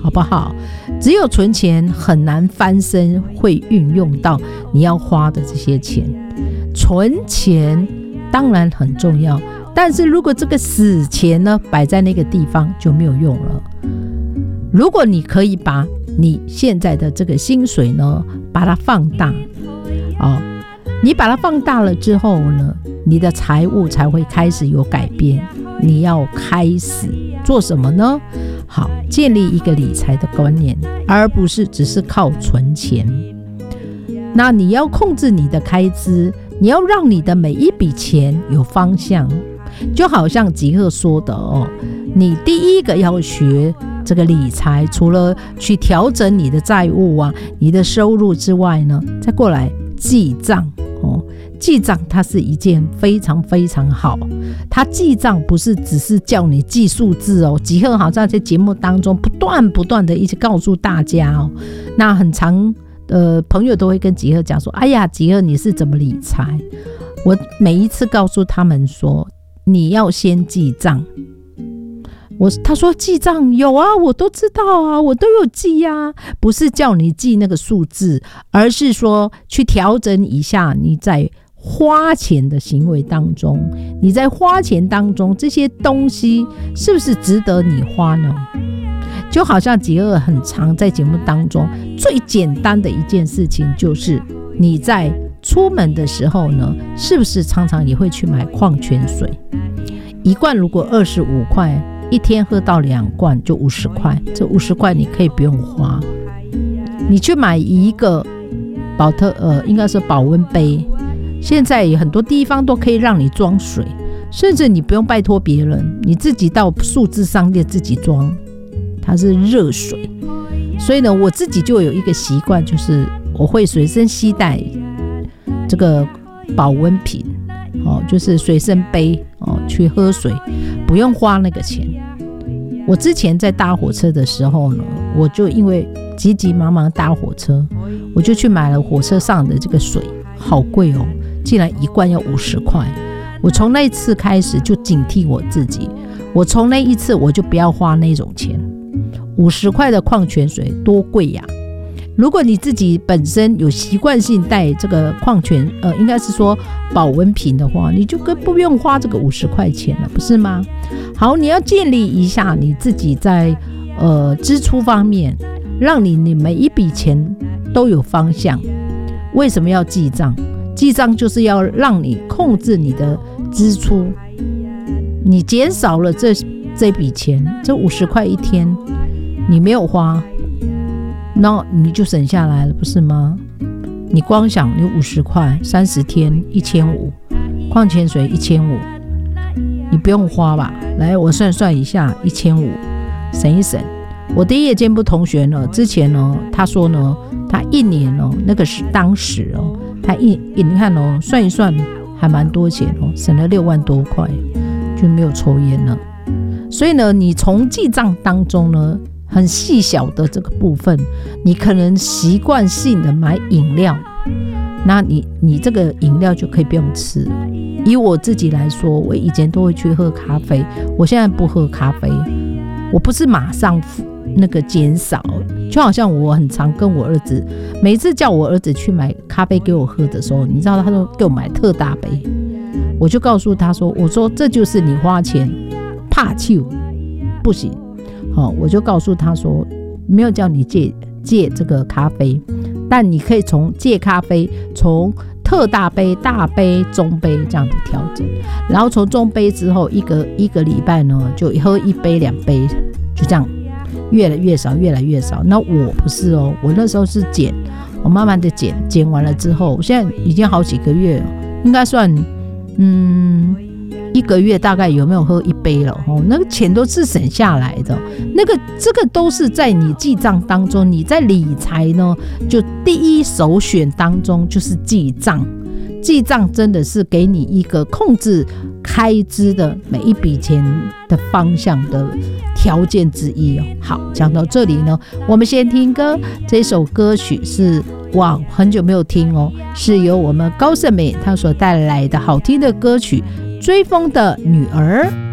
好不好？只有存钱很难翻身，会运用到你要花的这些钱。存钱当然很重要，但是如果这个死钱呢摆在那个地方就没有用了。如果你可以把你现在的这个薪水呢把它放大你把它放大了之后呢，你的财务才会开始有改变。你要开始做什么呢？好，建立一个理财的观念，而不是只是靠存钱。那你要控制你的开支，你要让你的每一笔钱有方向。就好像吉赫说的你第一个要学这个理财，除了去调整你的债务你的收入之外呢，再过来记账记账它是一件非常非常好，它记账不是只是叫你记数字吉赫好像在节目当中不断的一直告诉大家那很常朋友都会跟吉赫讲说，哎呀吉赫你是怎么理财？我每一次告诉他们说，你要先记账。他说记账有我都知道我都有记不是叫你记那个数字，而是说去调整一下你在花钱的行为当中，你在花钱当中这些东西是不是值得你花呢？就好像吉尔很常在节目当中最简单的一件事情，就是你在出门的时候呢，是不是常常也会去买矿泉水？一罐如果25块，一天喝到2罐就50块，这50块你可以不用花。你去买一个应该是保温杯，现在很多地方都可以让你装水，甚至你不用拜托别人，你自己到数字商店自己装，它是热水。所以呢，我自己就有一个习惯，就是我会随身携带这个保温瓶就是随身杯去喝水，不用花那个钱。我之前在搭火车的时候呢，我就因为急急忙忙搭火车，我就去买了火车上的这个水，好贵竟然1罐要50块。我从那一次开始就警惕我自己，我从那一次我就不要花那种钱。50块的矿泉水多贵呀！如果你自己本身有习惯性带这个应该是说保温瓶的话，你就更不用花这个50块钱了，不是吗？好，你要建立一下你自己在支出方面，让你每一笔钱都有方向。为什么要记账？记账就是要让你控制你的支出，你减少了这笔钱，这50块一天你没有花，那你就省下来了，不是吗？你光想你50块30天1500，矿泉水1500，你不用花吧？来，我算一下，1500省一省。我的夜间部同学呢，之前呢，他说呢，他一年那个是当时他你看算一算还蛮多钱省了6万多块，就没有抽烟了。所以呢，你从记账当中呢，很细小的这个部分，你可能习惯性的买饮料，那你这个饮料就可以不用吃了。以我自己来说，我以前都会去喝咖啡，我现在不喝咖啡。我不是马上那个减少，就好像我很常跟我儿子，每次叫我儿子去买咖啡给我喝的时候，你知道他都给我买特大杯，我就告诉他说，我说这就是你花钱怕糗不行。我就告诉他说，没有叫你戒这个咖啡，但你可以从戒咖啡，从特大杯、大杯、中杯这样子调整，然后从中杯之后一个礼拜呢，就喝1杯2杯，就这样越来越少，越来越少。那我不是我那时候是减，我慢慢的减完了之后，我现在已经好几个月了，应该算1个月大概有没有喝1杯了那个钱都是省下来的，这个都是在你记账当中，你在理财呢，就第一首选当中就是记账。记账真的是给你一个控制开支的每一笔钱的方向的条件之一好，讲到这里呢，我们先听歌。这首歌曲是很久没有听是由我们高胜美她所带来的好听的歌曲《追风的女儿》。